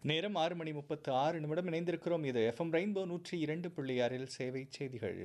நேரம் 6:36 இணைந்திருக்கிறோம். இது எஃப்எம் ரெயின்போ 102.6 சேவை செய்திகள்.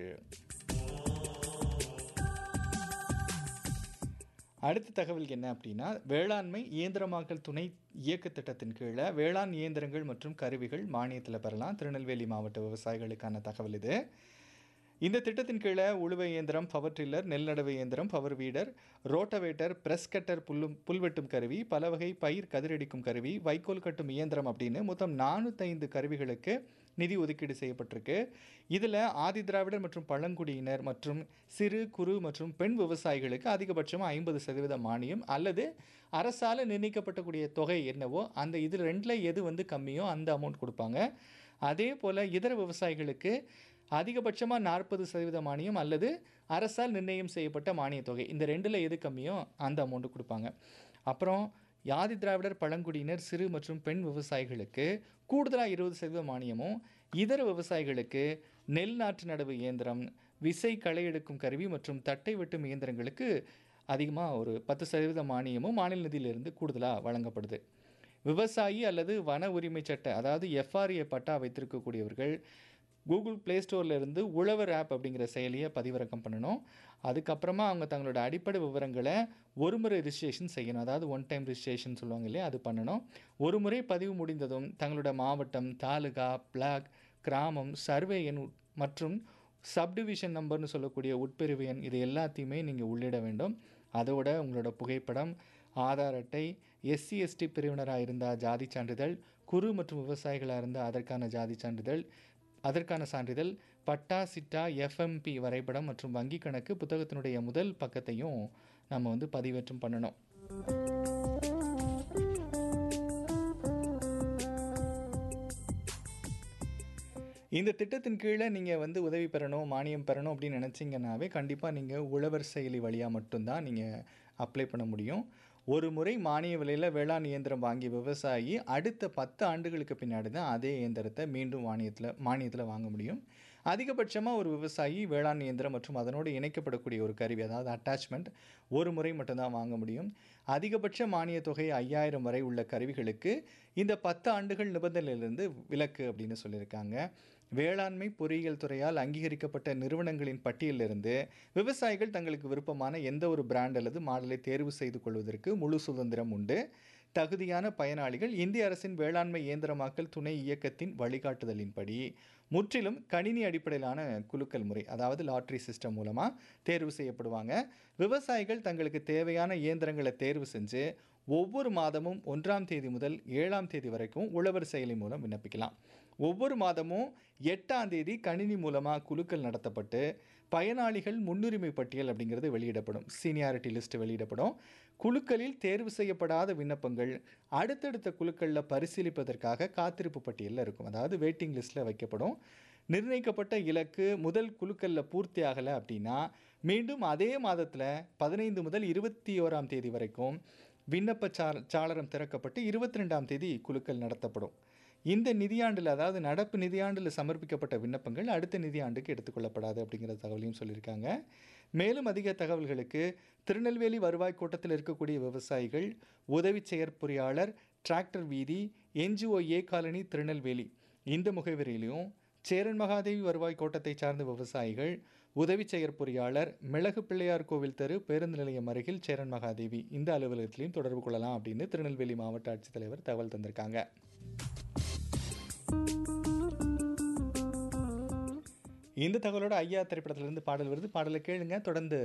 அடுத்த தகவல் என்ன அப்படின்னா, வேளாண்மை இயந்திரமாக்கல் துணை இயக்க திட்டத்தின் கீழே வேளாண் இயந்திரங்கள் மற்றும் கருவிகள் மானியத்தில் பெறலாம். திருநெல்வேலி மாவட்ட விவசாயிகளுக்கான தகவல் இது. இந்த திட்டத்தின் கீழே உழுவை இயந்திரம், பவர் டில்லர், நெல் நடவு இயந்திரம், பவர் வீடர், ரோட்டவேட்டர், பிரஸ் கட்டர், புல்வெட்டும் கருவி, பல வகை பயிர் கதிரடிக்கும் கருவி, வைக்கோல் கட்டும் இயந்திரம் அப்படின்னு மொத்தம் 405 கருவிகளுக்கு நிதி ஒதுக்கீடு செய்யப்பட்டிருக்கு. இதில் ஆதிதிராவிடர் மற்றும் பழங்குடியினர் மற்றும் சிறு குறு மற்றும் பெண் விவசாயிகளுக்கு அதிகபட்சமாக 50% மானியம் அல்லது அரசால் நிர்ணயிக்கப்பட்டக்கூடிய தொகை என்னவோ அந்த இதில் ரெண்டில் எது கம்மியோ அந்த அமௌண்ட் கொடுப்பாங்க. அதே போல் இதர விவசாயிகளுக்கு அதிகபட்சமாக 40% மானியம் அல்லது அரசால் நிர்ணயம் செய்யப்பட்ட மானிய தொகை, இந்த ரெண்டில் எது கம்மியோ அந்த அமௌண்ட்டு கொடுப்பாங்க. அப்புறம் ஆதி திராவிடர் பழங்குடியினர் சிறு மற்றும் பெண் விவசாயிகளுக்கு கூடுதலாக 20% மானியமும், இதர விவசாயிகளுக்கு நெல் நாற்று நடவு இயந்திரம், விசை களை எடுக்கும் கருவி மற்றும் தட்டை வெட்டும் இயந்திரங்களுக்கு அதிகமாக ஒரு 10% மானியமும் மாநில நிதியிலிருந்து கூடுதலாக வழங்கப்படுது. விவசாயி அல்லது வன உரிமை சட்ட அதாவது எஃப்ஆர்ஏ பட்டா வைத்திருக்கக்கூடியவர்கள் கூகுள் ப்ளே ஸ்டோரில் இருந்து உழவர் ஆப் அப்படிங்கிற செயலியை பதிவிறக்கம் பண்ணணும். அதுக்கப்புறமா அவங்க தங்களோட அடிப்படை விவரங்களை ஒரு முறை ரிஜிஸ்ட்ரேஷன் செய்யணும். அதாவது ஒன் டைம் ரிஜிஸ்ட்ரேஷன் சொல்லுவாங்க இல்லையா, அது பண்ணணும். ஒரு முறை பதிவு முடிந்ததும் தங்களோட மாவட்டம், தாலுகா, பிளாக், கிராமம், சர்வே எண் மற்றும் சப்டிவிஷன் நம்பர்னு சொல்லக்கூடிய உட்பிரிவு எண் இது எல்லாத்தையுமே நீங்கள் உள்ளிட வேண்டும். அதோட உங்களோட புகைப்படம், ஆதார் அட்டை, எஸ்சி எஸ்டி பிரிவினராக இருந்தால் ஜாதி சான்றிதழ், குறு மற்றும் விவசாயிகளாக இருந்தால் அதற்கான சான்றிதழ், பட்டா, சிட்டா, எஃப்எம்பி வரைபடம் மற்றும் வங்கி கணக்கு புத்தகத்தினுடைய முதல் பக்கத்தையும் நம்ம பதிவேற்றம் பண்ணணும். இந்த திட்டத்தின் கீழே நீங்கள் உதவி பெறணும், மானியம் பெறணும் அப்படின்னு நினச்சிங்கன்னாவே கண்டிப்பாக நீங்கள் உழவர் செயலி வழியாக மட்டும்தான் நீங்கள் அப்ளை பண்ண முடியும். ஒரு முறை மானிய விலையில் வேளாண் இயந்திரம் வாங்கிய விவசாயி அடுத்த 10 ஆண்டுகளுக்கு பின்னாடி தான் அதே இயந்திரத்தை மீண்டும் மானியத்தில் வாங்க முடியும். அதிகபட்சமாக ஒரு விவசாயி வேளாண் இயந்திரம் மற்றும் அதனோடு இணைக்கப்படக்கூடிய ஒரு கருவி அதாவது அட்டாச்மெண்ட் ஒரு முறை மட்டும்தான் வாங்க முடியும். அதிகபட்ச மானிய தொகை 5000 வரை உள்ள கருவிகளுக்கு இந்த 10 ஆண்டுகள் நிபந்தனையிலிருந்து விலக்கு அப்படின்னு சொல்லியிருக்காங்க. வேளாண்மை பொறியியல் துறையால் அங்கீகரிக்கப்பட்ட நிறுவனங்களின் பட்டியலிருந்து விவசாயிகள் தங்களுக்கு விருப்பமான எந்த ஒரு பிராண்ட் அல்லது மாடலை தேர்வு செய்து கொள்வதற்கு முழு சுதந்திரம் உண்டு. தகுதியான பயனாளிகள் இந்திய அரசின் வேளாண்மை இயந்திரமாக்கல் துணை இயக்கத்தின் வழிகாட்டுதலின்படி முற்றிலும் கணினி அடிப்படையிலான குலுக்கல் முறை அதாவது லாட்ரி சிஸ்டம் மூலமாக தேர்வு செய்யப்படுவாங்க. விவசாயிகள் தங்களுக்கு தேவையான இயந்திரங்களை தேர்வு செஞ்சு ஒவ்வொரு மாதமும் 1ஆம் தேதி முதல் 7ஆம் தேதி வரைக்கும் உழவர் செயலி மூலம் விண்ணப்பிக்கலாம். ஒவ்வொரு மாதமும் 8ஆம் தேதி கணினி மூலமாக குலுக்கல் நடத்தப்பட்டு பயனாளிகள் முன்னுரிமை பட்டியல் அப்படிங்கிறது வெளியிடப்படும், சீனியாரிட்டி லிஸ்ட் வெளியிடப்படும். குலுக்களில் தேர்வு செய்யப்படாத விண்ணப்பங்கள் அடுத்தடுத்த குலுக்களில் பரிசீலிப்பதற்காக காத்திருப்பு பட்டியலில் இருக்கும், அதாவது வெயிட்டிங் லிஸ்ட்டில் வைக்கப்படும். நிர்ணயிக்கப்பட்ட இலக்கு முதல் குலுக்கலில் பூர்த்தி ஆகலை அப்படின்னா மீண்டும் அதே மாதத்தில் 15 முதல் 21ஆம் தேதி வரைக்கும் விண்ணப்ப சாளரம் திறக்கப்பட்டு 22ஆம் தேதி குலுக்கல் நடத்தப்படும். இந்த நிதியாண்டில் அதாவது நடப்பு நிதியாண்டில் சமர்ப்பிக்கப்பட்ட விண்ணப்பங்கள் அடுத்த நிதியாண்டுக்கு எடுத்துக்கொள்ளப்படாது அப்படிங்கிற தகவலையும் சொல்லியிருக்காங்க. மேலும் அதிக தகவல்களுக்கு திருநெல்வேலி வருவாய் கோட்டத்தில் இருக்கக்கூடிய விவசாயிகள், உதவி செயற்பொறியாளர், டிராக்டர் வீதி, NGO காலனி திருநெல்வேலி இந்த முகவரியிலையும், சேரன் மகாதேவி வருவாய் கோட்டத்தை சார்ந்த விவசாயிகள், உதவி செயற்பொறியாளர், மிளகு பிள்ளையார் கோவில் தெரு, பேருந்து நிலையம் அருகில் சேரன் மகாதேவி இந்த அலுவலகத்திலையும் தொடர்பு கொள்ளலாம் அப்படின்னு திருநெல்வேலி மாவட்ட ஆட்சித்தலைவர் தகவல் தந்திருக்காங்க. இந்த தகவலோட ஐயா திரைப்படத்திலிருந்து பாடல் வருது, பாடலை கேளுங்க. தொடர்ந்து